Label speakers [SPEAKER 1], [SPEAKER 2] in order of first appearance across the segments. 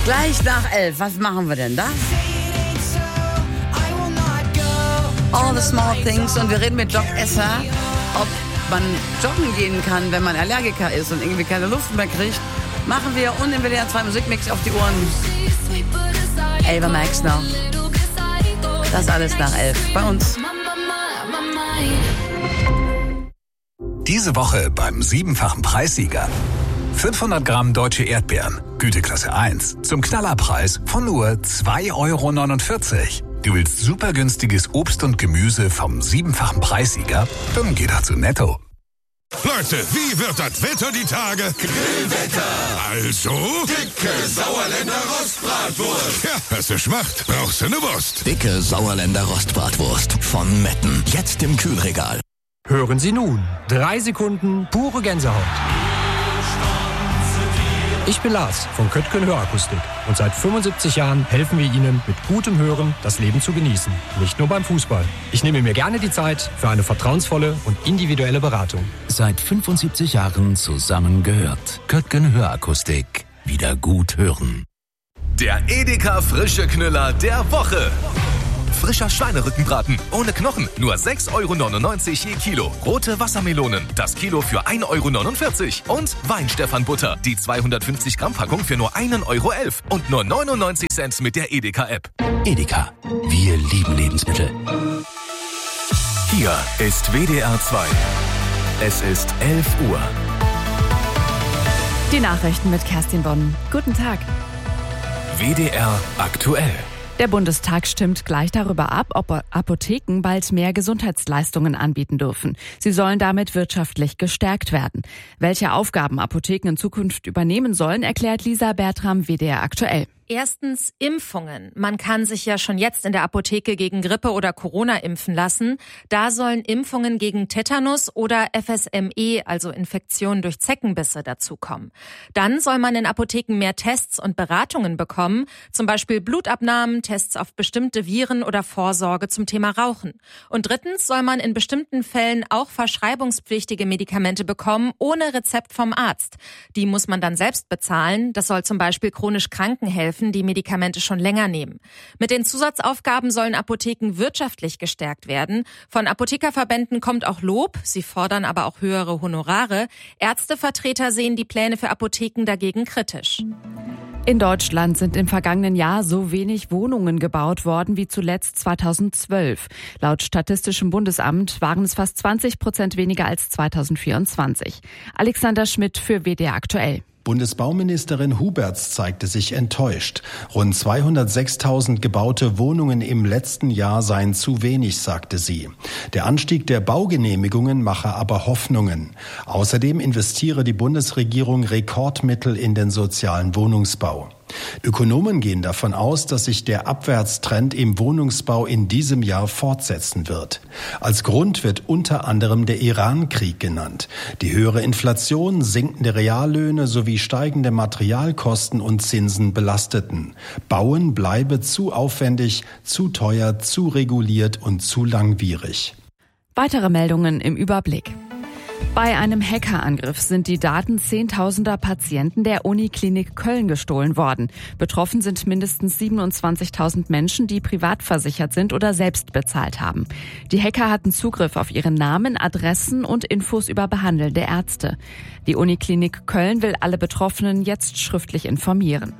[SPEAKER 1] Gleich nach 11, was machen wir denn da? All the small things. Und wir reden mit Doc Esser, ob man joggen gehen kann, wenn man Allergiker ist und irgendwie keine Luft mehr kriegt. Machen wir und im WDR 2 Musikmix auf die Ohren. Ava Max noch. Das alles nach 11 bei uns.
[SPEAKER 2] Diese Woche beim 7-fachen Preissieger. 500 Gramm deutsche Erdbeeren, Güteklasse 1, zum Knallerpreis von nur 2,49 €. Du willst super günstiges Obst und Gemüse vom 7-fachen Preissieger? Dann geh doch zu Netto.
[SPEAKER 3] Leute, wie wird das Wetter die Tage?
[SPEAKER 4] Grillwetter.
[SPEAKER 3] Also?
[SPEAKER 4] Dicke Sauerländer Rostbratwurst.
[SPEAKER 3] Ja, hast du Schmacht, brauchst du eine Wurst.
[SPEAKER 4] Dicke Sauerländer Rostbratwurst von Metten. Jetzt im Kühlregal.
[SPEAKER 5] Hören Sie nun. 3 Sekunden pure Gänsehaut. Ich bin Lars von Köttgen Hörakustik und seit 75 Jahren helfen wir Ihnen mit gutem Hören das Leben zu genießen. Nicht nur beim Fußball. Ich nehme mir gerne die Zeit für eine vertrauensvolle und individuelle Beratung.
[SPEAKER 6] Seit 75 Jahren zusammengehört. Köttgen Hörakustik. Wieder gut hören.
[SPEAKER 7] Der Edeka frische Knüller der Woche. Frischer Schweinerückenbraten ohne Knochen, nur 6,99 € je Kilo. Rote Wassermelonen, das Kilo für 1,49 € Und Weinstefan-Butter, die 250 Gramm Packung für nur 1,11 € und nur 99 Cent mit der Edeka-App.
[SPEAKER 6] Edeka. Wir lieben Lebensmittel.
[SPEAKER 7] Hier ist WDR 2. Es ist 11 Uhr.
[SPEAKER 8] Die Nachrichten mit Kerstin Bonn. Guten Tag.
[SPEAKER 7] WDR aktuell.
[SPEAKER 8] Der Bundestag stimmt gleich darüber ab, ob Apotheken bald mehr Gesundheitsleistungen anbieten dürfen. Sie sollen damit wirtschaftlich gestärkt werden. Welche Aufgaben Apotheken in Zukunft übernehmen sollen, erklärt Lisa Bertram, WDR aktuell.
[SPEAKER 9] Erstens Impfungen. Man kann sich ja schon jetzt in der Apotheke gegen Grippe oder Corona impfen lassen. Da sollen Impfungen gegen Tetanus oder FSME, also Infektionen durch Zeckenbisse, dazukommen. Dann soll man in Apotheken mehr Tests und Beratungen bekommen, zum Beispiel Blutabnahmen, Tests auf bestimmte Viren oder Vorsorge zum Thema Rauchen. Und drittens soll man in bestimmten Fällen auch verschreibungspflichtige Medikamente bekommen, ohne Rezept vom Arzt. Die muss man dann selbst bezahlen. Das soll zum Beispiel chronisch Kranken helfen, die Medikamente schon länger nehmen. Mit den Zusatzaufgaben sollen Apotheken wirtschaftlich gestärkt werden. Von Apothekerverbänden kommt auch Lob, sie fordern aber auch höhere Honorare. Ärztevertreter sehen die Pläne für Apotheken dagegen kritisch.
[SPEAKER 8] In Deutschland sind im vergangenen Jahr so wenig Wohnungen gebaut worden wie zuletzt 2012. Laut Statistischem Bundesamt waren es fast 20% weniger als 2024. Alexander Schmidt für WDR aktuell.
[SPEAKER 10] Bundesbauministerin Huberts zeigte sich enttäuscht. Rund 206.000 gebaute Wohnungen im letzten Jahr seien zu wenig, sagte sie. Der Anstieg der Baugenehmigungen mache aber Hoffnungen. Außerdem investiere die Bundesregierung Rekordmittel in den sozialen Wohnungsbau. Ökonomen gehen davon aus, dass sich der Abwärtstrend im Wohnungsbau in diesem Jahr fortsetzen wird. Als Grund wird unter anderem der Iran-Krieg genannt. Die höhere Inflation, sinkende Reallöhne sowie steigende Materialkosten und Zinsen belasteten. Bauen bleibe zu aufwendig, zu teuer, zu reguliert und zu langwierig.
[SPEAKER 8] Weitere Meldungen im Überblick. Bei einem Hackerangriff sind die Daten zehntausender Patienten der Uniklinik Köln gestohlen worden. Betroffen sind mindestens 27.000 Menschen, die privat versichert sind oder selbst bezahlt haben. Die Hacker hatten Zugriff auf ihre Namen, Adressen und Infos über behandelnde Ärzte. Die Uniklinik Köln will alle Betroffenen jetzt schriftlich informieren.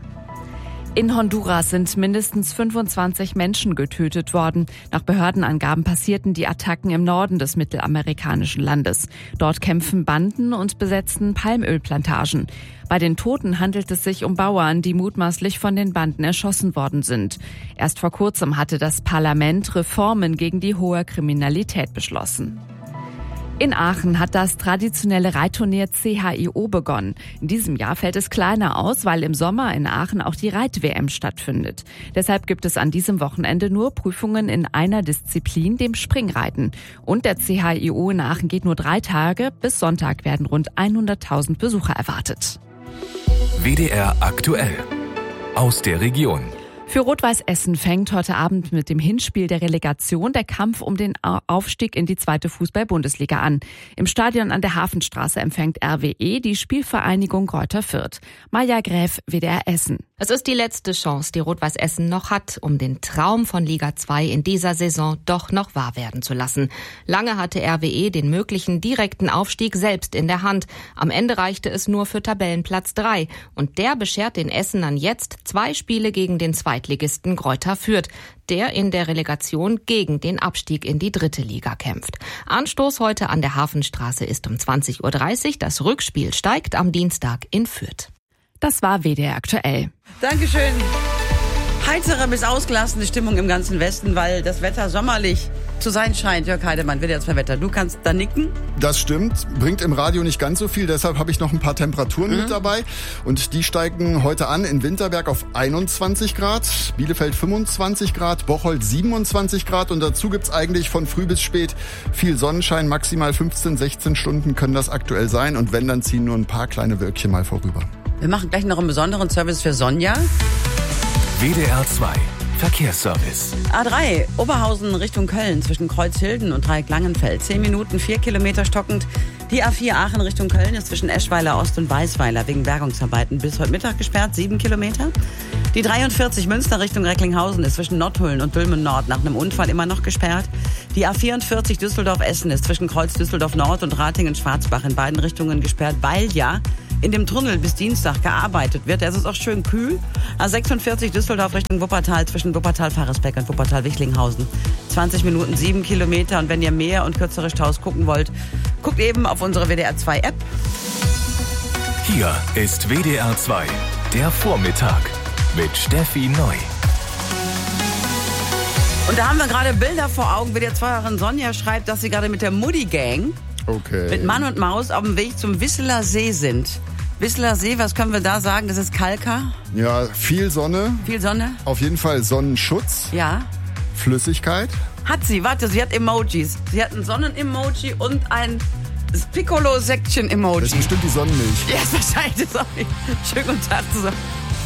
[SPEAKER 8] In Honduras sind mindestens 25 Menschen getötet worden. Nach Behördenangaben passierten die Attacken im Norden des mittelamerikanischen Landes. Dort kämpfen Banden und besetzen Palmölplantagen. Bei den Toten handelt es sich um Bauern, die mutmaßlich von den Banden erschossen worden sind. Erst vor kurzem hatte das Parlament Reformen gegen die hohe Kriminalität beschlossen. In Aachen hat das traditionelle Reitturnier CHIO begonnen. In diesem Jahr fällt es kleiner aus, weil im Sommer in Aachen auch die Reit-WM stattfindet. Deshalb gibt es an diesem Wochenende nur Prüfungen in einer Disziplin, dem Springreiten. Und der CHIO in Aachen geht nur 3 Tage. Bis Sonntag werden rund 100.000 Besucher erwartet.
[SPEAKER 7] WDR aktuell. Aus der Region.
[SPEAKER 8] Für Rot-Weiß Essen fängt heute Abend mit dem Hinspiel der Relegation der Kampf um den Aufstieg in die 2. Fußball-Bundesliga an. Im Stadion an der Hafenstraße empfängt RWE die Spielvereinigung Greuther Fürth. Maja Gräf, WDR Essen.
[SPEAKER 11] Es ist die letzte Chance, die Rot-Weiß Essen noch hat, um den Traum von Liga 2 in dieser Saison doch noch wahr werden zu lassen. Lange hatte RWE den möglichen direkten Aufstieg selbst in der Hand. Am Ende reichte es nur für Tabellenplatz 3. Und der beschert den Essenern jetzt 2 Spiele gegen den Zweitligisten Greuther Fürth, der in der Relegation gegen den Abstieg in die 3. Liga kämpft. Anstoß heute an der Hafenstraße ist um 20.30 Uhr. Das Rückspiel steigt am Dienstag in Fürth.
[SPEAKER 8] Das war WDR aktuell.
[SPEAKER 1] Dankeschön. Heizere bis ausgelassene Stimmung im ganzen Westen, weil das Wetter sommerlich zu sein scheint. Jörg Heidemann, WDR 2 Wetter. Du kannst da nicken?
[SPEAKER 12] Das stimmt. Bringt im Radio nicht ganz so viel. Deshalb habe ich noch ein paar Temperaturen mit dabei. Und die steigen heute an in Winterberg auf 21 Grad, Bielefeld 25 Grad, Bocholt 27 Grad. Und dazu gibt's eigentlich von früh bis spät viel Sonnenschein. Maximal 15, 16 Stunden können das aktuell sein. Und wenn, dann ziehen nur ein paar kleine Wölkchen mal vorüber.
[SPEAKER 1] Wir machen gleich noch einen besonderen Service für Sonja.
[SPEAKER 7] WDR 2 Verkehrsservice.
[SPEAKER 1] A3 Oberhausen Richtung Köln zwischen Kreuzhilden und Dreieck-Langenfeld. 10 Minuten, 4 Kilometer stockend. Die A4 Aachen Richtung Köln ist zwischen Eschweiler Ost und Weißweiler wegen Bergungsarbeiten bis heute Mittag gesperrt. 7 Kilometer. Die 43 Münster Richtung Recklinghausen ist zwischen Nordhullen und Dülmen Nord nach einem Unfall immer noch gesperrt. Die A44 Düsseldorf-Essen ist zwischen Kreuz Düsseldorf Nord und Ratingen-Schwarzbach in beiden Richtungen gesperrt, weil ja in dem Tunnel bis Dienstag gearbeitet wird. Es ist auch schön kühl. A46 Düsseldorf Richtung Wuppertal zwischen Wuppertal-Faresbeck und Wuppertal-Wichlinghausen. 20 Minuten, 7 Kilometer. Und wenn ihr mehr und kürzere Staus gucken wollt, guckt eben auf unsere WDR 2 App.
[SPEAKER 7] Hier ist WDR 2, der Vormittag mit Steffi Neu.
[SPEAKER 1] Und da haben wir gerade Bilder vor Augen, wie der 2-Jahre Sonja schreibt, dass sie gerade mit der Muddy Gang mit Mann und Maus auf dem Weg zum Wisseler See sind. Wisseler See, was können wir da sagen? Das ist Kalka?
[SPEAKER 12] Ja, viel Sonne.
[SPEAKER 1] Viel Sonne?
[SPEAKER 12] Auf jeden Fall Sonnenschutz.
[SPEAKER 1] Ja.
[SPEAKER 12] Flüssigkeit.
[SPEAKER 1] Hat sie, warte, sie hat Emojis. Sie hat ein Sonnen-Emoji und ein Piccolo-Säckchen-Emoji.
[SPEAKER 12] Das ist bestimmt die Sonnenmilch.
[SPEAKER 1] Ja, ist wahrscheinlich. Sorry. Schönen guten Tag zusammen.